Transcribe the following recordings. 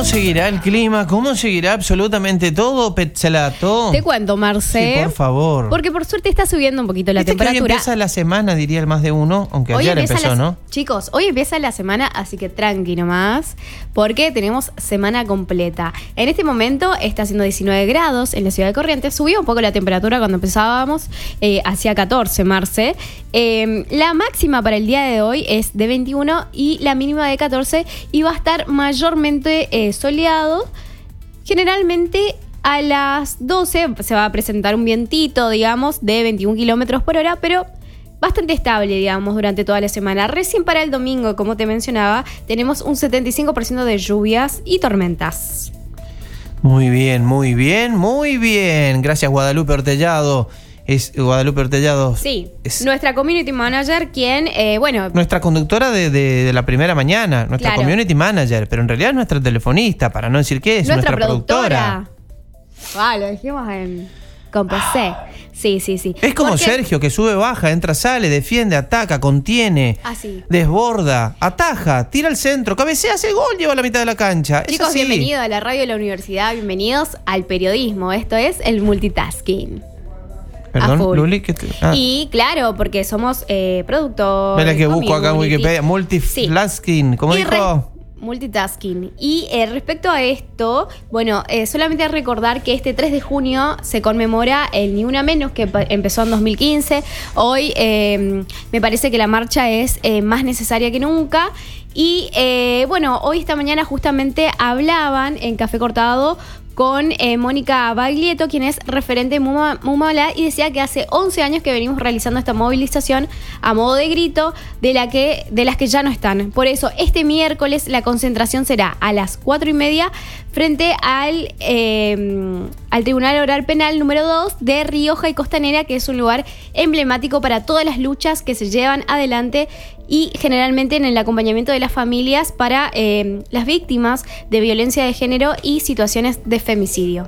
¿Cómo seguirá el clima? ¿Cómo seguirá absolutamente todo, Petzelato? Te cuento, Marce. Sí, por favor. Porque por suerte está subiendo un poquito la temperatura. Que hoy empieza la semana, diría el más de uno, aunque hoy ayer empezó, ¿no? Chicos, hoy empieza la semana, así que tranqui nomás, porque tenemos semana completa. En este momento está haciendo 19 grados en la ciudad de Corrientes. Subió un poco la temperatura cuando empezábamos, hacia 14, Marce. La máxima para el día de hoy es de 21 y la mínima de 14 y va a estar mayormente soleado. Generalmente a las 12 se va a presentar un vientito, digamos, de 21 kilómetros por hora, pero bastante estable, digamos, durante toda la semana. Recién para el domingo, como te mencionaba, tenemos un 75% de lluvias y tormentas. Muy bien, muy bien, muy bien. Gracias, Guadalupe Ortellado. Es Guadalupe Ortellado. Sí, nuestra community manager, quien, nuestra conductora de la primera mañana, nuestra community manager, pero en realidad es nuestra telefonista, para no decir qué es, nuestra productora. Lo dijimos con PC. Sí. Es como Sergio, que sube, baja, entra, sale, defiende, ataca, contiene, desborda, ataja, tira al centro, cabecea, hace gol, lleva a la mitad de la cancha. Chicos, bienvenidos a la radio de la universidad, bienvenidos al periodismo. Esto es el multitasking. Perdón, Luli, Y claro, porque somos productores. Mira que busco acá en Wikipedia. Multitasking, ¿cómo dijo? Multitasking. Y respecto a esto, solamente recordar que este 3 de junio se conmemora el Ni Una Menos, que empezó en 2015. Hoy me parece que la marcha es más necesaria que nunca. Y hoy esta mañana justamente hablaban en Café Cortado con Mónica Baglietto, quien es referente de Mumala, y decía que hace 11 años que venimos realizando esta movilización a modo de grito de las que ya no están. Por eso, este miércoles la concentración será a las 4:30 frente al Tribunal Oral Penal número 2 de Rioja y Costanera, que es un lugar emblemático para todas las luchas que se llevan adelante y generalmente en el acompañamiento de las familias para las víctimas de violencia de género y situaciones de femicidio.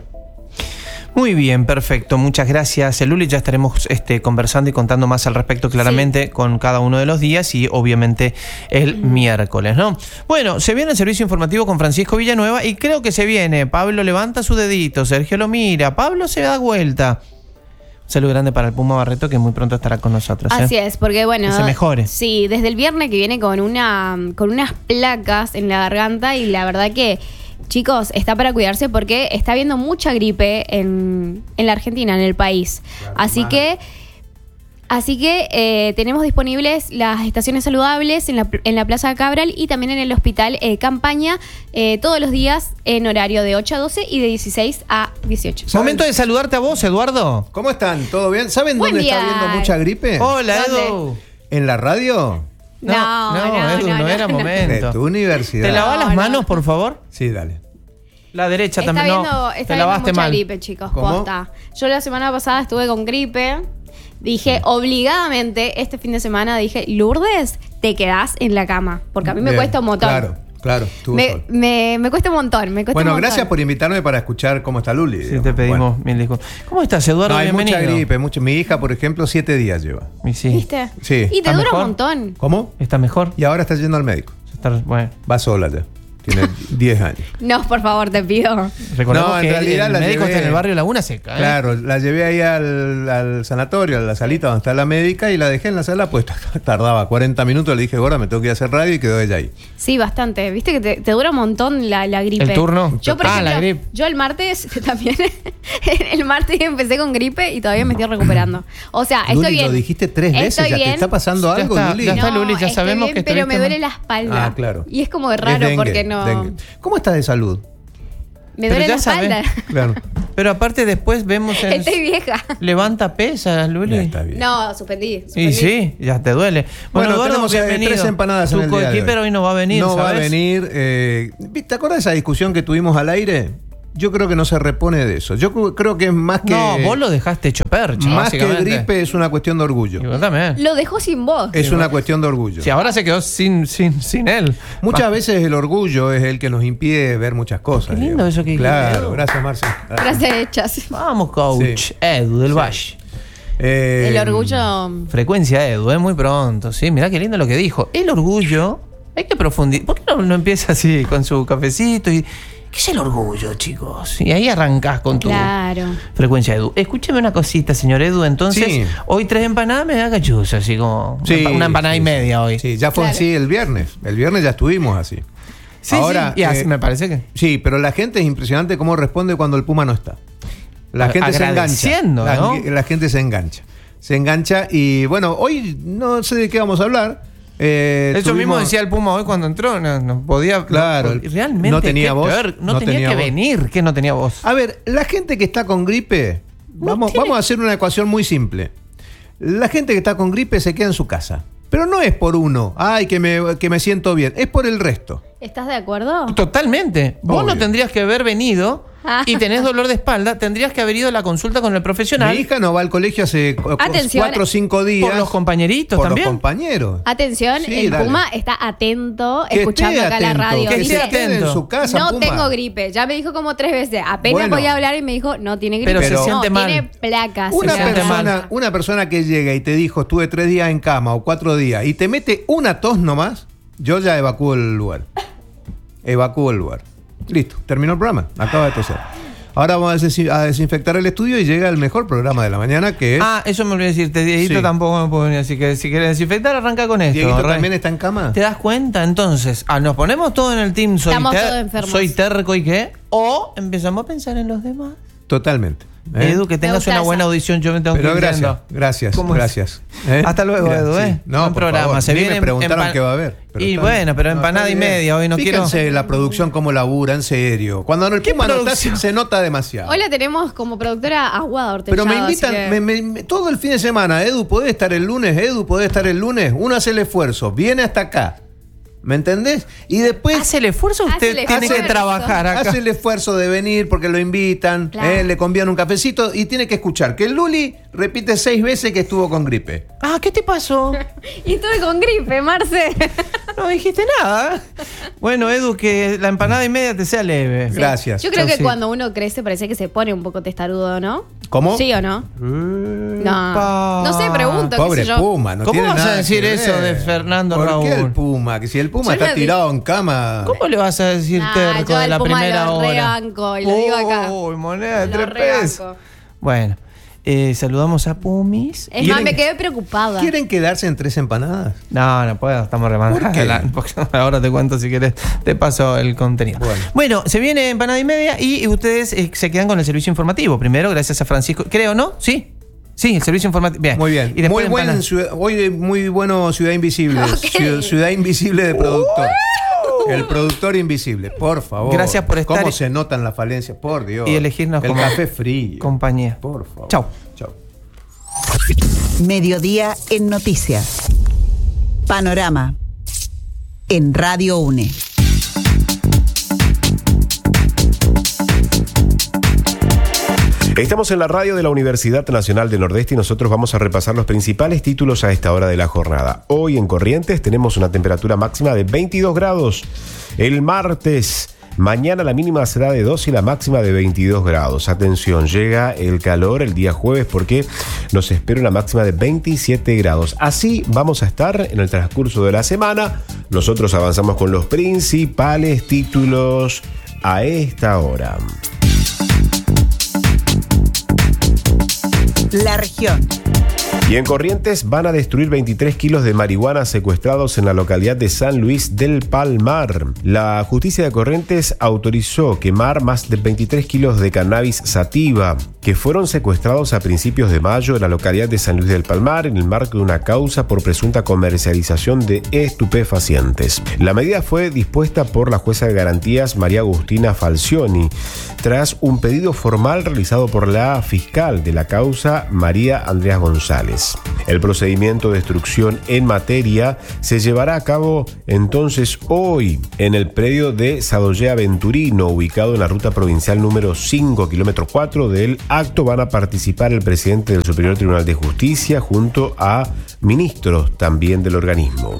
Muy bien, perfecto. Muchas gracias, Luli. Ya estaremos conversando y contando más al respecto claramente con cada uno de los días y obviamente el miércoles, ¿no? Bueno, se viene el servicio informativo con Francisco Villanueva y creo que se viene. Pablo levanta su dedito, Sergio lo mira, Pablo se da vuelta. Un saludo grande para el Puma Barreto, que muy pronto estará con nosotros. Así es, porque que se mejore. Sí, desde el viernes que viene con unas placas en la garganta y la verdad que, chicos, está para cuidarse porque está habiendo mucha gripe en la Argentina, en el país. Claro, Así que tenemos disponibles las estaciones saludables en la Plaza Cabral y también en el Hospital Campaña todos los días en horario de 8 a 12 y de 16 a 18. Momento de saludarte a vos, Eduardo. ¿Cómo están? ¿Todo bien? ¿Saben dónde está habiendo mucha gripe? Hola, Edu. ¿En la radio? No, Edu, no era momento. De tu universidad. ¿Te lavas las manos, por favor? Sí, dale. La derecha está también. Está viendo mucha gripe, chicos. Posta. Yo la semana pasada estuve con gripe. Dije, obligadamente, este fin de semana, Lourdes, te quedás en la cama. Porque a mí me cuesta un montón. Claro. Me cuesta un montón. Gracias por invitarme para escuchar cómo está Luli. Sí, te pedimos mil disculpas. ¿Cómo estás, Eduardo? Hay bienvenido. Mucha gripe, mi hija, por ejemplo, 7 días lleva. Sí. ¿Viste? Sí. Y te dura un montón. ¿Cómo? ¿Está mejor? Y ahora está yendo al médico. Bueno. Va sola ya. Tiene 10 años. No, por favor, te pido. Recordemos que el médico está en el barrio Laguna Seca. Claro, la llevé ahí al sanatorio, a la salita donde está la médica, y la dejé en la sala, pues tardaba 40 minutos. Le dije, ahora me tengo que ir a hacer radio, y quedó ella ahí. Sí, bastante. Viste que te dura un montón la gripe. ¿El turno? Yo, por ejemplo, la gripe. Yo el martes también. El martes empecé con gripe y todavía me estoy recuperando. O sea, Luli, estoy bien. Lo dijiste 3 veces. Estoy ¿Ya bien. te está pasando algo, Luli? Ya está, Luli, ya sabemos bien, que pero me duele la espalda. Claro. Y es como de raro porque no. Dengue. ¿Cómo estás de salud? Me duele la espalda. Claro. Pero aparte después vemos... Estoy vieja. Levanta pesas, Luli. Está bien. No, suspendí. Y sí, ya te duele. Bueno, Eduardo, tenemos bienvenido. 3 empanadas en el día de hoy. Tu coequiper hoy no va a venir, No ¿sabes? va a venir. ¿Te acuerdas de esa discusión que tuvimos al aire? Yo creo que no se repone de eso. Yo creo que es más que... No, vos lo dejaste hecho percha, más que gripe, es una cuestión de orgullo. Y vos también. Lo dejó sin voz. Es una cuestión de orgullo. Si ahora se quedó sin él. Muchas veces el orgullo es el que nos impide ver muchas cosas. Qué lindo eso que Claro, Edu. gracias, Marcia. Gracias hechas. Vamos, coach. Sí. Edu del Valle. El orgullo... Frecuencia Edu, muy pronto. Sí, mirá qué lindo lo que dijo. El orgullo, hay que profundizar. ¿Por qué no empieza así con su cafecito y... ¿Qué es el orgullo, chicos? Y ahí arrancás con tu frecuencia Edu. Escúcheme una cosita, señor Edu. Entonces, sí. Hoy 3 empanadas me da cachuza, así como una empanada y media hoy. Sí, ya fue así el viernes. El viernes ya estuvimos así. Sí, ahora, sí. Y así me parece que... Sí, pero la gente es impresionante cómo responde cuando el Puma no está. La gente se engancha. ¿No? La gente se engancha. Se engancha y bueno, hoy no sé de qué vamos a hablar. Eso mismo decía el Puma hoy cuando entró, no podía. Claro, realmente no tenía voz. No tenía que venir, que no tenía voz. A ver, la gente que está con gripe, vamos a hacer una ecuación muy simple. La gente que está con gripe se queda en su casa. Pero no es por uno, que me siento bien, es por el resto. ¿Estás de acuerdo? Totalmente. Obvio. Vos no tendrías que haber venido y tenés dolor de espalda, tendrías que haber ido a la consulta con el profesional. Mi hija no va al colegio hace 4 o 5 días. Por los compañeritos por también. Por los compañeros. Atención, Sí, el Puma está atento, que escuchando acá atento, la radio. Que Dice, se quede en su casa, no Puma. tengo gripe. Ya me dijo como 3 veces. Apenas voy a hablar y me dijo, no tiene gripe. Pero se siente mal. Tiene placas. Una persona que llega y te dijo, estuve 3 días en cama o 4 días, y te mete una tos nomás, yo ya evacúo el lugar. Listo, terminó el programa. Acaba de toser. Ahora vamos a desinfectar el estudio y llega el mejor programa de la mañana, que es... Eso me olvidé decirte. Dieguito tampoco me puede venir. Así que si quieres desinfectar, arranca con esto. ¿Dieguito también está en cama? ¿Te das cuenta? Entonces, nos ponemos todos en el team. Estamos todos enfermos. Soy terco y qué. O empezamos a pensar en los demás. Totalmente. Edu, que tengas una buena audición. Yo me tengo que ir. Gracias. Hasta luego, Edu. No, buen programa. Favor. Se viene me preguntaron qué va a haber. Y bueno, pero empanada y media. Hoy no quiero. Fíjense la producción cómo labura, en serio. Cuando el Puma no está, se nota demasiado. Hoy la tenemos como productora Aguada Ortellado. Pero me invitan todo el fin de semana. Edu, ¿podés estar el lunes? Uno hace el esfuerzo, viene hasta acá. ¿Me entendés? Y después... Hace el esfuerzo, usted tiene que trabajar acá. Hace el esfuerzo de venir porque lo invitan, le convían un cafecito y tiene que escuchar que el Luli repite 6 veces que estuvo con gripe. ¿Qué te pasó? Y estuve con gripe, Marce. No dijiste nada. Bueno, Edu, que la empanada y media te sea leve. Sí. Gracias. Yo creo que cuando uno crece parece que se pone un poco testarudo, ¿no? ¿Cómo? ¿Sí o no? No sé, pregunto. Pobre qué sé yo. Puma, no ¿Cómo tiene vas nada a decir que eso ver. de Fernando ¿Por Raúl? qué el Puma? Que si el Puma está tirado en cama... ¿Cómo le vas a decir terco yo de la al Puma primera lo hora? rebanco, y lo digo acá. Moneda de Lo 3 pesos. rebanco. Bueno, saludamos a Pumis. Es más, me quedé preocupada. ¿Quieren quedarse en 3 empanadas? No puedo, estamos remando. Ahora te cuento, si quieres, te paso el contenido. Bueno, se viene empanada y media y ustedes se quedan con el servicio informativo. Primero, gracias a Francisco. Creo, ¿no? Sí, el servicio informativo. Bien. Muy bien. Y después Hoy muy bueno Ciudad Invisible. Ciudad Invisible de productor. El productor invisible, por favor. Gracias por estar. ¿Cómo se notan las falencias? Por Dios. Y elegirnos el como café frío. Compañía. Por favor. Chau. Mediodía en Noticias. Panorama. En Radio UNE. Estamos en la radio de la Universidad Nacional del Nordeste y nosotros vamos a repasar los principales títulos a esta hora de la jornada. Hoy en Corrientes tenemos una temperatura máxima de 22 grados. El martes, mañana la mínima será de 2 y la máxima de 22 grados. Atención, llega el calor el día jueves porque nos espera una máxima de 27 grados. Así vamos a estar en el transcurso de la semana. Nosotros avanzamos con los principales títulos a esta hora. La región. Y en Corrientes van a destruir 23 kilos de marihuana secuestrados en la localidad de San Luis del Palmar. La justicia de Corrientes autorizó quemar más de 23 kilos de cannabis sativa que fueron secuestrados a principios de mayo en la localidad de San Luis del Palmar en el marco de una causa por presunta comercialización de estupefacientes. La medida fue dispuesta por la jueza de garantías María Agustina Falcioni tras un pedido formal realizado por la fiscal de la causa María Andrea González. El procedimiento de instrucción en materia se llevará a cabo entonces hoy en el predio de Sadollea Venturino, ubicado en la ruta provincial número 5, kilómetro 4. Del acto van a participar el presidente del Superior Tribunal de Justicia junto a ministros también del organismo.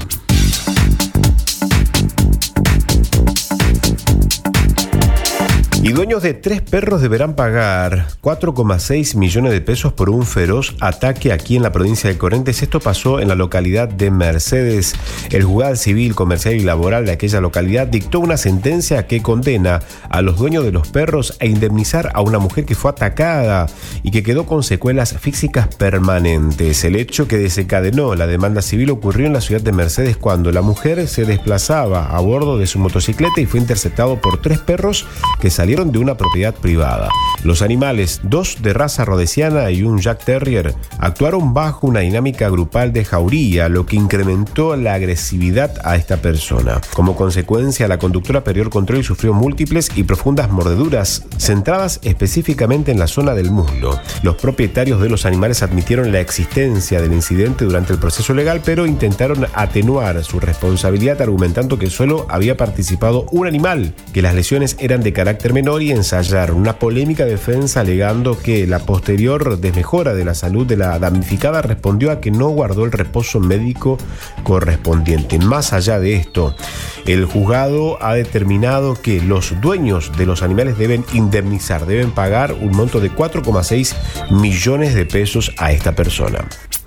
Y dueños de 3 perros deberán pagar 4,6 millones de pesos por un feroz ataque aquí en la provincia de Corrientes. Esto pasó en la localidad de Mercedes. El juzgado civil, comercial y laboral de aquella localidad dictó una sentencia que condena a los dueños de los perros a indemnizar a una mujer que fue atacada y que quedó con secuelas físicas permanentes. El hecho que desencadenó la demanda civil ocurrió en la ciudad de Mercedes cuando la mujer se desplazaba a bordo de su motocicleta y fue interceptado por 3 perros que salieron de una propiedad privada. Los animales, 2 de raza rhodesiana y un Jack Terrier, actuaron bajo una dinámica grupal de jauría, lo que incrementó la agresividad a esta persona. Como consecuencia, la conductora perdió el control y sufrió múltiples y profundas mordeduras, centradas específicamente en la zona del muslo. Los propietarios de los animales admitieron la existencia del incidente durante el proceso legal, pero intentaron atenuar su responsabilidad argumentando que solo había participado un animal, que las lesiones eran de carácter menor y ensayaron una polémica defensa alegando que la posterior desmejora de la salud de la damnificada respondió a que no guardó el reposo médico correspondiente. Más allá de esto, el juzgado ha determinado que los dueños de los animales deben indemnizar, deben pagar un monto de 4,6 millones de pesos a esta persona.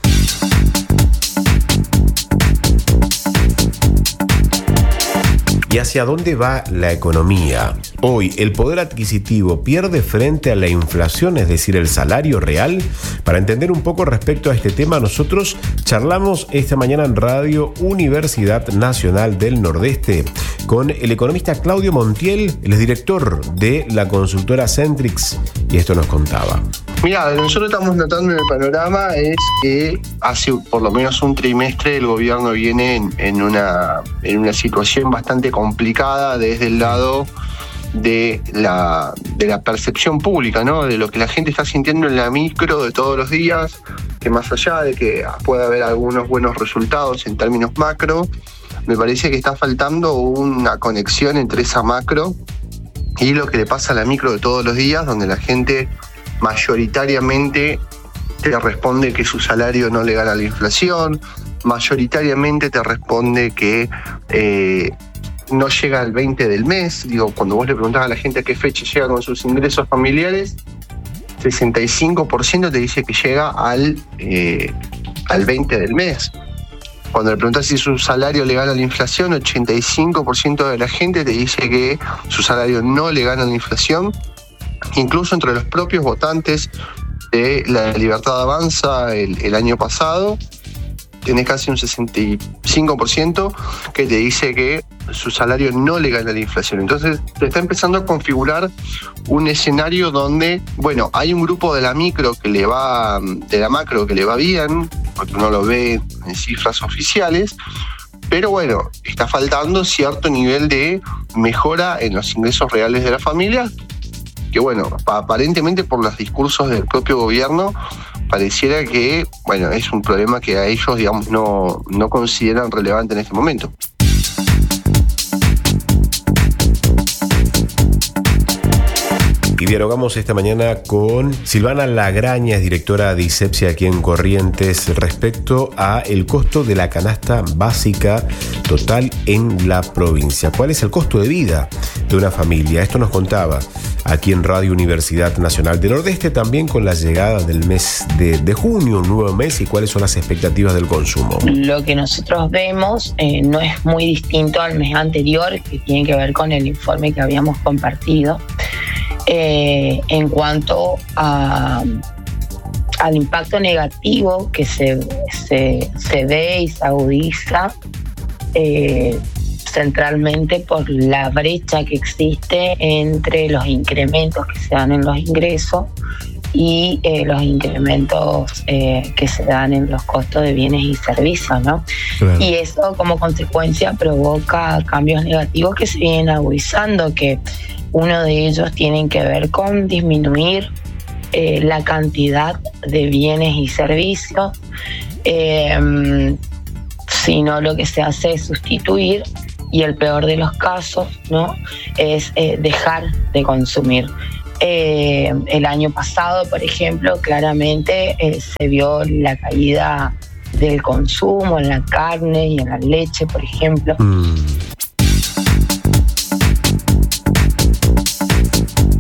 ¿Y hacia dónde va la economía? Hoy, ¿el poder adquisitivo pierde frente a la inflación, es decir, el salario real? Para entender un poco respecto a este tema, nosotros charlamos esta mañana en Radio Universidad Nacional del Nordeste con el economista Claudio Montiel, el exdirector de la consultora Centrix, y esto nos contaba. Mira, lo que nosotros estamos notando en el panorama es que hace por lo menos un trimestre el gobierno viene en una situación bastante complicada desde el lado de la percepción pública, ¿no? De lo que la gente está sintiendo en la micro de todos los días, que más allá de que pueda haber algunos buenos resultados en términos macro, me parece que está faltando una conexión entre esa macro y lo que le pasa a la micro de todos los días, donde la gente mayoritariamente te responde que su salario no le gana la inflación, mayoritariamente te responde que no llega al 20 del mes. Digo, cuando vos le preguntás a la gente a qué fecha llega con sus ingresos familiares, 65% te dice que llega al 20 del mes. Cuando le preguntás si su salario le gana la inflación, 85% de la gente te dice que su salario no le gana la inflación. Incluso entre los propios votantes de la Libertad Avanza el año pasado, tenés casi un 65% que te dice que su salario no le gana la inflación. Entonces te está empezando a configurar un escenario donde, bueno, hay un grupo de la macro que le va bien, porque uno lo ve en cifras oficiales, pero bueno, está faltando cierto nivel de mejora en los ingresos reales de la familia, que bueno, aparentemente por los discursos del propio gobierno pareciera que, bueno, es un problema que a ellos, digamos, no consideran relevante en este momento. Y dialogamos esta mañana con Silvana Lagraña, directora de ISEPSI aquí en Corrientes, respecto a el costo de la canasta básica total en la provincia. ¿Cuál es el costo de vida de una familia? Esto nos contaba aquí en Radio Universidad Nacional del Nordeste, también con la llegada del mes de junio, un nuevo mes, y cuáles son las expectativas del consumo. Lo que nosotros vemos no es muy distinto al mes anterior, que tiene que ver con el informe que habíamos compartido. En cuanto al impacto negativo que se ve y se agudiza centralmente por la brecha que existe entre los incrementos que se dan en los ingresos y los incrementos que se dan en los costos de bienes y servicios, ¿no? Claro. Y eso como consecuencia provoca cambios negativos que se vienen agudizando, que uno de ellos tiene que ver con disminuir la cantidad de bienes y servicios, sino lo que se hace es sustituir, y el peor de los casos, ¿no?, es dejar de consumir. El año pasado, por ejemplo, claramente se vio la caída del consumo en la carne y en la leche, por ejemplo.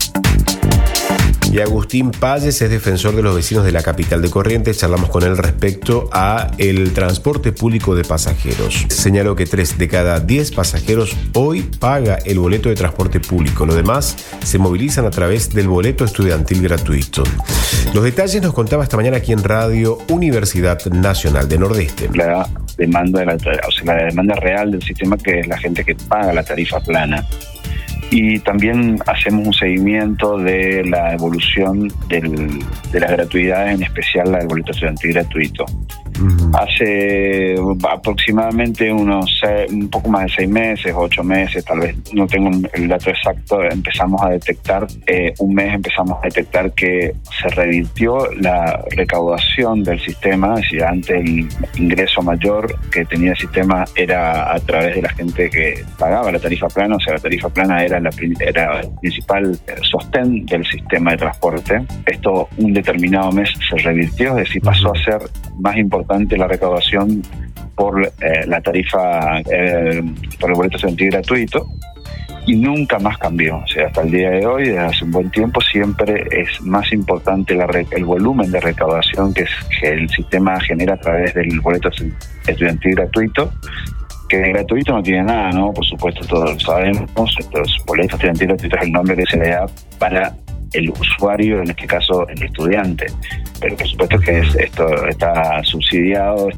Y Agustín Palles es defensor de los vecinos de la capital de Corrientes. Charlamos con él respecto a el transporte público de pasajeros. Señaló que 3 de cada 10 pasajeros hoy paga el boleto de transporte público. Los demás se movilizan a través del boleto estudiantil gratuito. Los detalles nos contaba esta mañana aquí en Radio Universidad Nacional de Nordeste. La demanda real del sistema, que es la gente que paga la tarifa plana. Y también hacemos un seguimiento de la evolución de las gratuidades, en especial la del boleto estudiantil gratuito. Hace aproximadamente un poco más de 6 meses, 8 meses, tal vez, no tengo el dato exacto, empezamos a detectar, empezamos a detectar que se revirtió la recaudación del sistema. Es decir, antes el ingreso mayor que tenía el sistema era a través de la gente que pagaba la tarifa plana. O sea, la tarifa plana era el principal sostén del sistema de transporte. Esto un determinado mes se revirtió, es decir, pasó a ser más importante la recaudación por la tarifa, por el boleto estudiantil gratuito, y nunca más cambió. O sea, hasta el día de hoy, desde hace un buen tiempo, siempre es más importante el volumen de recaudación que el sistema genera a través del boleto estudiantil gratuito, que de gratuito no tiene nada, ¿no? Por supuesto, todos lo sabemos. Estos boletos estudiantil gratuito es el nombre que se le da para el usuario, en este caso el estudiante, pero por supuesto que esto está subsidiado.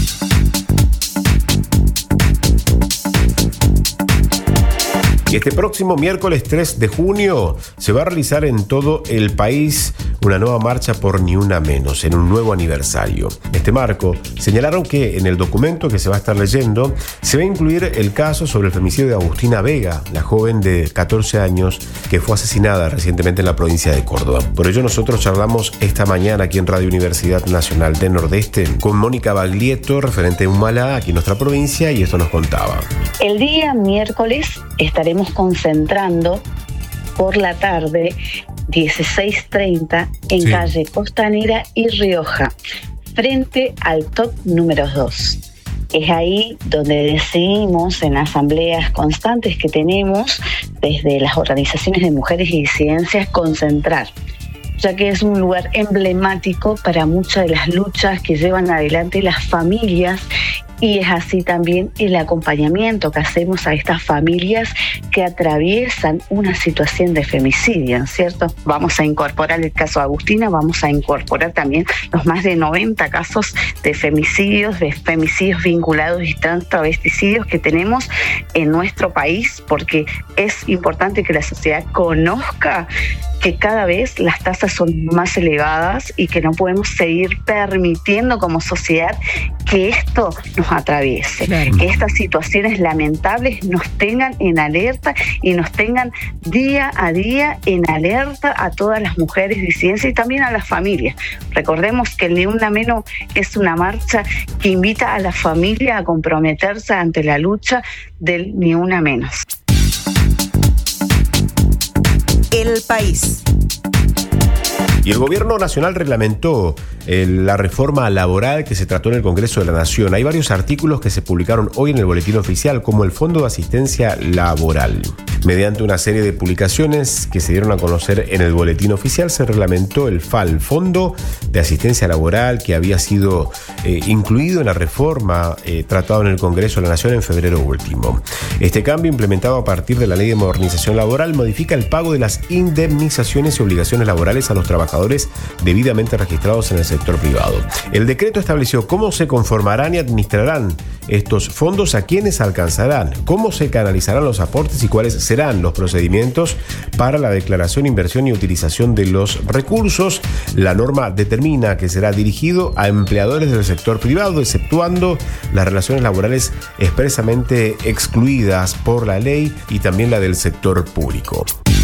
Y este próximo miércoles 3 de junio se va a realizar en todo el país una nueva marcha por Ni Una Menos, en un nuevo aniversario. En este marco, señalaron que en el documento que se va a estar leyendo se va a incluir el caso sobre el femicidio de Agustina Vega, la joven de 14 años que fue asesinada recientemente en la provincia de Córdoba. Por ello nosotros charlamos esta mañana aquí en Radio Universidad Nacional de Nordeste con Mónica Baglietto, referente de Humalá, aquí en nuestra provincia, y esto nos contaba. El día miércoles estaremos concentrando por la tarde 16:30 en calle Costanera y Rioja, frente al top número 2. Es ahí donde decidimos, en asambleas constantes que tenemos desde las organizaciones de mujeres y disidencias, concentrar, ya que es un lugar emblemático para muchas de las luchas que llevan adelante las familias, y es así también el acompañamiento que hacemos a estas familias que atraviesan una situación de femicidio, ¿cierto? Vamos a incorporar el caso de Agustina, vamos a incorporar también los más de 90 casos de femicidios vinculados y travesticidios que tenemos en nuestro país, porque es importante que la sociedad conozca que cada vez las tasas son más elevadas y que no podemos seguir permitiendo como sociedad que esto nos atraviese, que estas situaciones lamentables nos tengan en alerta y nos tengan día a día en alerta a todas las mujeres disidencias y también a las familias. Recordemos que el Ni Una Menos es una marcha que invita a la familia a comprometerse ante la lucha del Ni Una Menos. El país. Y el gobierno nacional reglamentó la reforma laboral que se trató en el Congreso de la Nación. Hay varios artículos que se publicaron hoy en el Boletín Oficial, como el Fondo de Asistencia Laboral. Mediante una serie de publicaciones que se dieron a conocer en el Boletín Oficial, se reglamentó el FAL, Fondo de Asistencia Laboral, que había sido incluido en la reforma tratada en el Congreso de la Nación en febrero último. Este cambio, implementado a partir de la Ley de Modernización Laboral, modifica el pago de las indemnizaciones y obligaciones laborales a los trabajadores debidamente registrados en el sector privado. El decreto estableció cómo se conformarán y administrarán estos fondos, a quiénes alcanzarán, cómo se canalizarán los aportes y cuáles serán los procedimientos para la declaración, inversión y utilización de los recursos. La norma determina que será dirigido a empleadores del sector privado, exceptuando las relaciones laborales expresamente excluidas por la ley, y también la del sector público.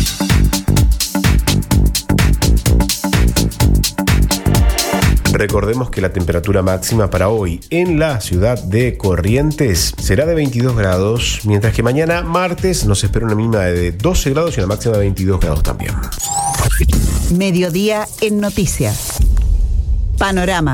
Recordemos que la temperatura máxima para hoy en la ciudad de Corrientes será de 22 grados, mientras que mañana martes nos espera una mínima de 12 grados y una máxima de 22 grados también. Mediodía en Noticias. Panorama.